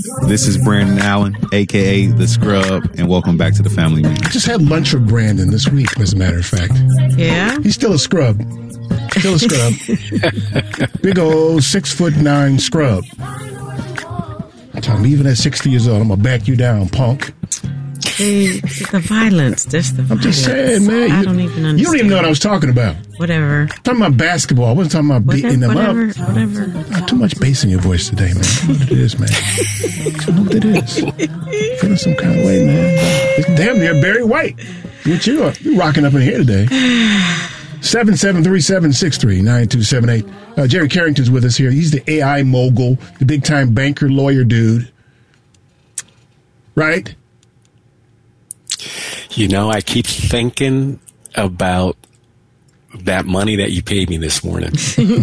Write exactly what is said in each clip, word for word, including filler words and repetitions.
This is Brandon Allen, a k a. The Scrub, and welcome back to the Family Man. I just had lunch with Brandon this week, as a matter of fact. Yeah? He's still a scrub. Still a scrub. Big old six foot nine scrub. I told him, even at sixty years old, I'm going to back you down, punk. See, the violence. Just the I'm violence. just saying, man. I You, don't even understand. you don't even know what I was talking about. Whatever. I'm talking about basketball. I wasn't talking about Whatever, beating them whatever, up. whatever. Not too much bass in your voice today, man. I know what it is, man. I know what it is. Feeling some kind of way, man. It's damn near Barry White. What you are? You're rocking up in here today. seven seven three, seven six three, nine two seven eight. Uh, Jerry Carrington's with us here. He's the A I mogul, the big-time banker, lawyer dude. Right? You know, I keep thinking about that money that you paid me this morning.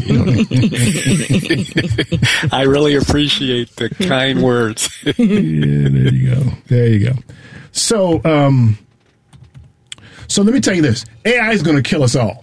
I really appreciate the kind words. Yeah, there you go. There you go. So, um, so let me tell you this. A I is going to kill us all.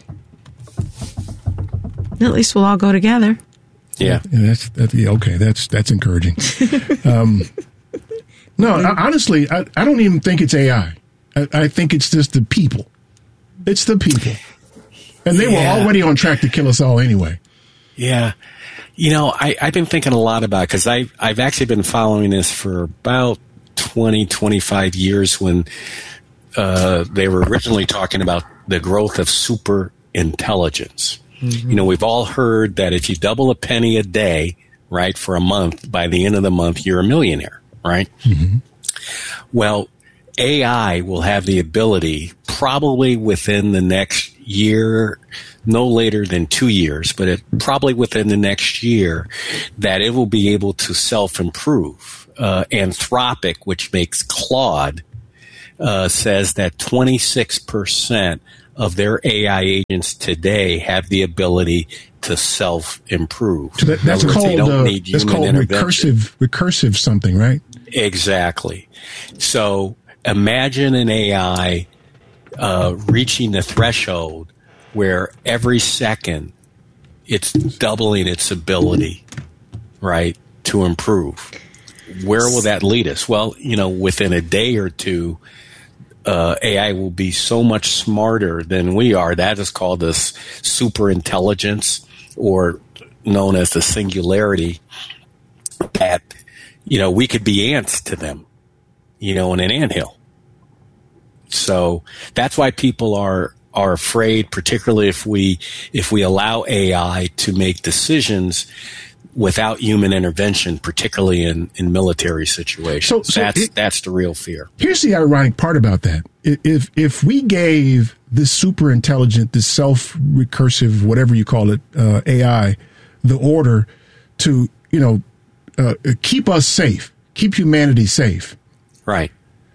At least we'll all go together. Yeah. Yeah, that's, that's yeah, okay. That's, that's encouraging. um, no, I, honestly, I, I don't even think it's A I. I, I think it's just the people. It's the people. And they yeah. were already on track to kill us all anyway. Yeah. You know, I, I've been thinking a lot about it because I've, I've actually been following this for about twenty, twenty-five years when uh, they were originally talking about the growth of super intelligence. Mm-hmm. You know, we've all heard that if you double a penny a day, right, for a month, by the end of the month, you're a millionaire, right? Mm-hmm. Well, A I will have the ability, probably within the next year, no later than two years, but it, probably within the next year, that it will be able to self-improve. Uh, Anthropic, which makes Claude, uh, says that twenty-six percent of their A I agents today have the ability to self-improve. So that, that's words, called, uh, that's called intervention. recursive, recursive something, right? Exactly. So imagine an A I uh, reaching the threshold where every second it's doubling its ability, right, to improve. Where will that lead us? Well, you know, within a day or two, uh, A I will be so much smarter than we are. That is called this super intelligence, or known as the singularity, that, you know, we could be ants to them, you know, in an anthill. So that's why people are are afraid, particularly if we if we allow A I to make decisions without human intervention, particularly in, in military situations. So, so that's it, that's the real fear. Here's the ironic part about that. If if we gave this super intelligent, this self-recursive, whatever you call it, uh, A I, the order to, you know, uh, keep us safe, keep humanity safe. Right.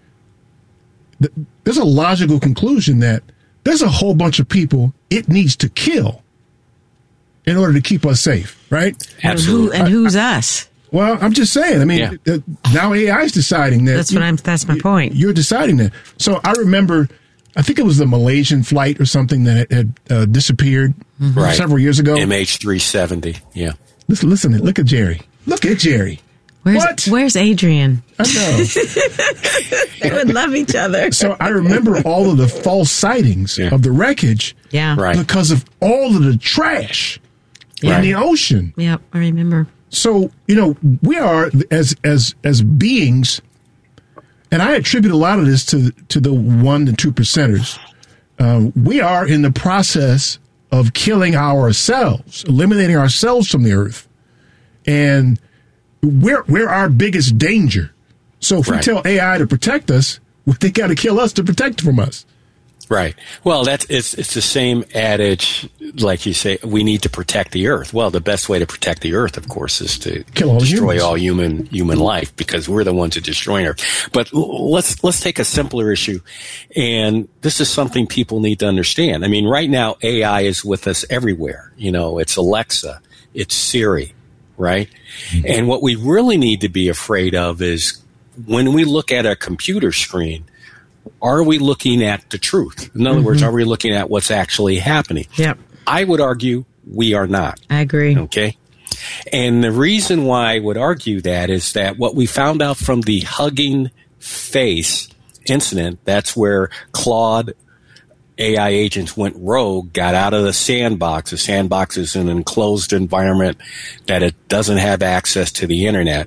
There's a logical conclusion that there's a whole bunch of people it needs to kill in order to keep us safe, right? Absolutely. And, who, and who's I, us? Well, I'm just saying. I mean, yeah. uh, now A I is deciding that. That's what I'm. That's my point. You're deciding that. So I remember, I think it was the Malaysian flight or something that had uh, disappeared mm-hmm. right. several years ago. M H three seventy. Yeah. Listen, listen. Look at Jerry. Look at Jerry. Where's, what? Where's Adrian? I know. They would love each other. So I remember all of the false sightings yeah. of the wreckage yeah. right. because of all of the trash yeah. in the ocean. Yep, I remember. So, you know, we are, as as as beings, and I attribute a lot of this to, to the one to two percenters, um, we are in the process of killing ourselves, eliminating ourselves from the earth. And We're we're our biggest danger. So if right. we tell A I to protect us, they got to kill us to protect from us. Right. Well, that's it's it's the same adage, like you say, we need to protect the earth. Well, the best way to protect the earth, of course, is to kill all destroy humans. all human human life, because we're the ones who destroy Earth. But let's let's take a simpler issue, and this is something people need to understand. I mean, right now A I is with us everywhere. You know, it's Alexa, it's Siri. Right? Mm-hmm. And what we really need to be afraid of is when we look at a computer screen, are we looking at the truth? In other mm-hmm. words, are we looking at what's actually happening? Yep. I would argue we are not. I agree. Okay? And the reason why I would argue that is that what we found out from the Hugging Face incident, that's where Claude A I agents went rogue, got out of the sandbox. The sandbox is an enclosed environment that it doesn't have access to the internet.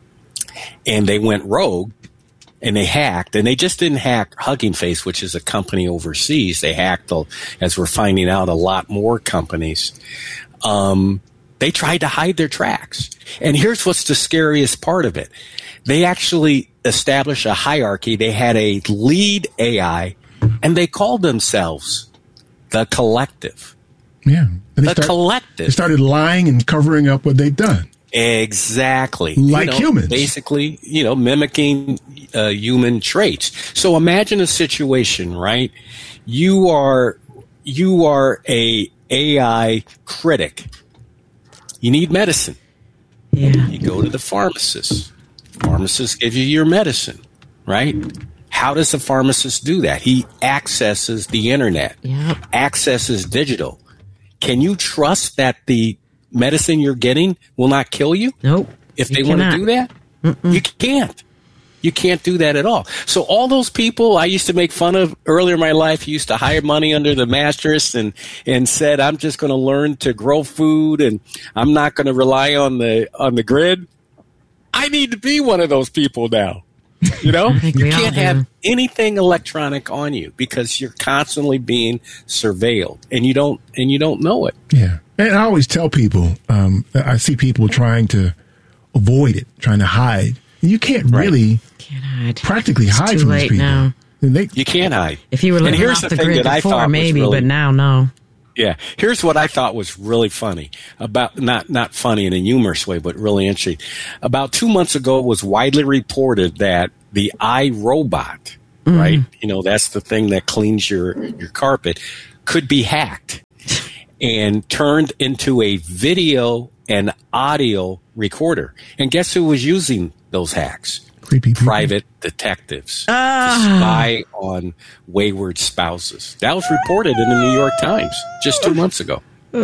And they went rogue and they hacked, and they just didn't hack Hugging Face, which is a company overseas. They hacked, as we're finding out, a lot more companies. Um, they tried to hide their tracks. And here's what's the scariest part of it. They actually established a hierarchy. They had a lead A I, and they called themselves the Collective. Yeah. And the start, Collective. They started lying and covering up what they'd done. Exactly. Like you know, humans. Basically, you know, mimicking uh, human traits. So imagine a situation, right? You are you are a A I critic. You need medicine. Yeah. You go to the pharmacist. Pharmacist gives you your medicine, right? How does the pharmacist do that? He accesses the internet, Yep. accesses digital. Can you trust that the medicine you're getting will not kill you? Nope. If You they want to cannot. do that? Mm-mm. You can't. You can't do that at all. So all those people I used to make fun of earlier in my life used to hide money under the mattress and, and said, I'm just going to learn to grow food and I'm not going to rely on the on the grid. I need to be one of those people now. You know, I think you we all can't do. have anything electronic on you because you're constantly being surveilled and you don't and you don't know it. Yeah. And I always tell people, um, I see people trying to avoid it, trying to hide. And you can't Right. really Can't hide. practically It's hide too from these late people. now. And they, You can't hide. If you were And living here's off the the thing grid that I before, thought was maybe, really- but now, no. Yeah. Here's what I thought was really funny about not not funny in a humorous way, but really interesting. About two months ago, it was widely reported that the iRobot, Mm-hmm. right? You know, that's the thing that cleans your your carpet, could be hacked and turned into a video and audio recorder. And guess who was using those hacks? creepy people. Private detectives Ah. to spy on wayward spouses. That was reported in the New York Times just two months ago.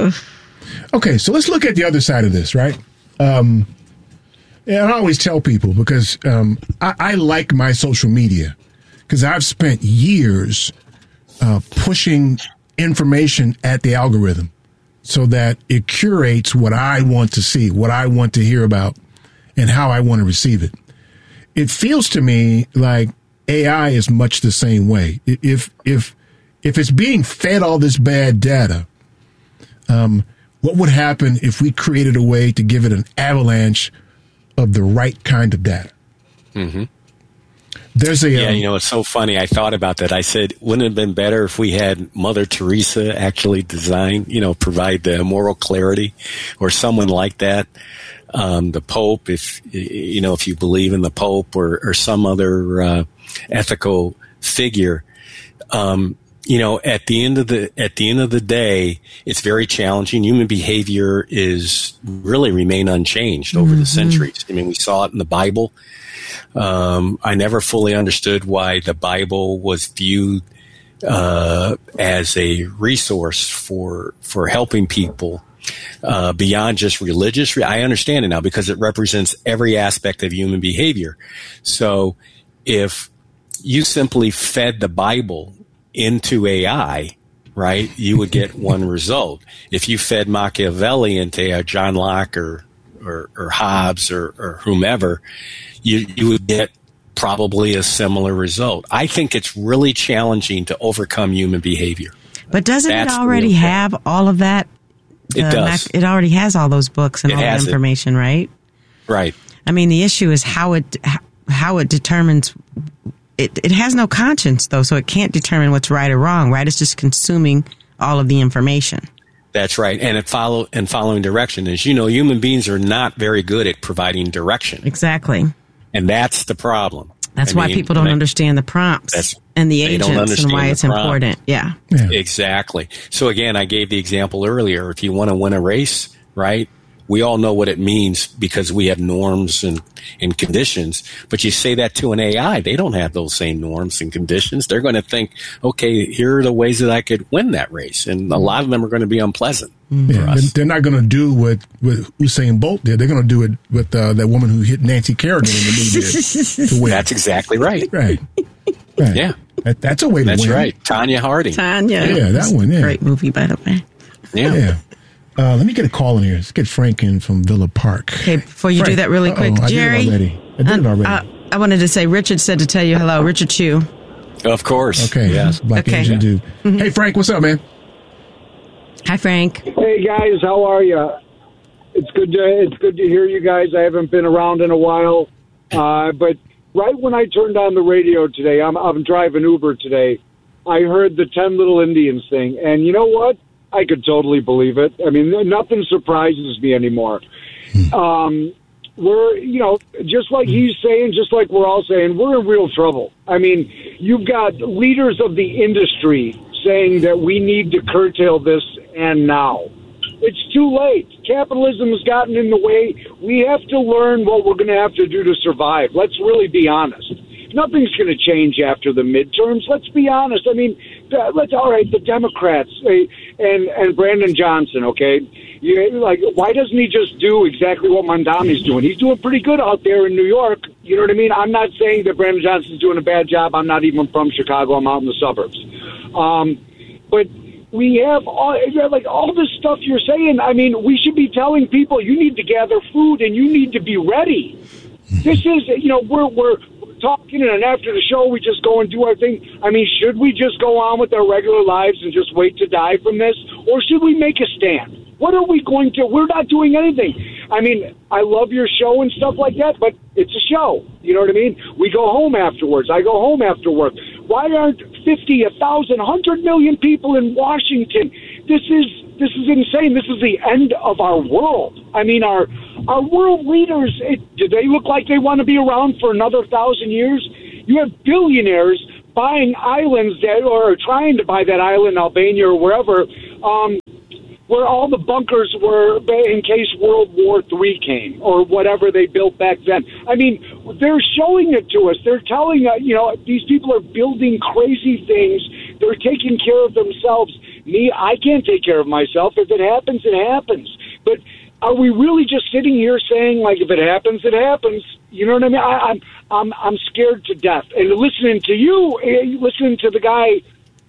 Okay, so let's look at the other side of this, right? Um, and I always tell people because um, I, I like my social media because I've spent years uh, pushing information at the algorithm so that it curates what I want to see, what I want to hear about, and how I want to receive it. It feels to me like A I is much the same way. If if if it's being fed all this bad data, um, what would happen if we created a way to give it an avalanche of the right kind of data? Mm-hmm. There's a Yeah, um, you know, it's so funny. I thought about that. I said, wouldn't it have been better if we had Mother Teresa actually design, you know, provide the moral clarity or someone like that? Um, the Pope, if, you know, if you believe in the Pope or, or some other uh, ethical figure, um, you know, at the end of the at the end of the day, it's very challenging. Human behavior is really remain unchanged over the centuries. I mean, we saw it in the Bible. Um, I never fully understood why the Bible was viewed uh, as a resource for for helping people uh, beyond just religious. I understand it now because it represents every aspect of human behavior. So if you simply fed the Bible into A I, right, you would get one result. If you fed Machiavelli into uh, John Locke or, or, or Hobbes or, or whomever, you, you would get probably a similar result. I think it's really challenging to overcome human behavior. But doesn't That's it the already real thing. have all of that? It Uh, does. Mac- it already has all those books and It all that has it. information, right? Right. I mean, the issue is how it how it determines. It, it has no conscience, though, so it can't determine what's right or wrong, right? It's just consuming all of the information. That's right. And it follow and following direction. As you know, human beings are not very good at providing direction. Exactly. And that's the problem. That's I why mean, people don't I- understand the prompts That's- and the they don't agents and understand why the it's prompt. important. Yeah. yeah. Exactly. So again, I gave the example earlier. If you want to win a race, right, we all know what it means because we have norms and, and conditions. But you say that to an A I, they don't have those same norms and conditions. They're going to think, okay, here are the ways that I could win that race. And a lot of them are going to be unpleasant. Yeah, they're not going to do what, what Usain Bolt did. They're going to do it with uh, that woman who hit Nancy Kerrigan in the movie to win. That's exactly right. Right. right. Yeah. That, that's a way to that's win. That's right. Tanya Harding. Tanya. Yeah, that one. Yeah. Great movie, by the way. Yeah. yeah. Uh, let me get a call in here. Let's get Frank in from Villa Park. Okay, before you Frank, do that really quick, uh-oh, Jerry. I did it already. I did it already. Uh, I wanted to say Richard said to tell you hello. Richard Chu. Of course. Okay. Yes. Black okay. Asian dude. Mm-hmm. Hey, Frank, what's up, man? Hi, Frank. Hey guys, how are you? It's good to it's good to hear you guys. I haven't been around in a while, uh, but right when I turned on the radio today, I'm I'm driving Uber today. I heard the ten Little Indians thing, and you know what? I could totally believe it. I mean, nothing surprises me anymore. Um, we're you know just like he's saying, just like we're all saying, we're in real trouble. I mean, you've got leaders of the industry saying that we need to curtail this and now. It's too late. Capitalism has gotten in the way. We have to learn what we're going to have to do to survive. Let's really be honest. Nothing's going to change after the midterms. Let's be honest. I mean, let's all right. The Democrats and and Brandon Johnson. Okay, you, like why doesn't he just do exactly what Mondami's doing? He's doing pretty good out there in New York. You know what I mean? I'm not saying that Brandon Johnson's doing a bad job. I'm not even from Chicago. I'm out in the suburbs. Um, but we have all, like all this stuff you're saying. I mean, we should be telling people you need to gather food and you need to be ready. This is, you know, we're we're talking, and after the show we just go and do our thing. I mean, should we just go on with our regular lives and just wait to die from this, or should we make a stand? What are we going to? We're not doing anything. I mean, I love your show and stuff like that, but it's a show. You know what I mean? We go home afterwards. I go home after work. Why aren't fifty, a thousand, a hundred million people in Washington? This is this is insane. This is the end of our world. I mean, our our world leaders. It, do they look like they want to be around for another thousand years? You have billionaires buying islands that, or trying to buy that island, Albania or wherever. Um, where all the bunkers were in case World War Three came or whatever they built back then. I mean, they're showing it to us. They're telling us, you know, these people are building crazy things. They're taking care of themselves. Me, I can't take care of myself. If it happens, it happens. But are we really just sitting here saying, like, if it happens, it happens? You know what I mean? I, I'm I'm I'm scared to death. And listening to you, listening to the guy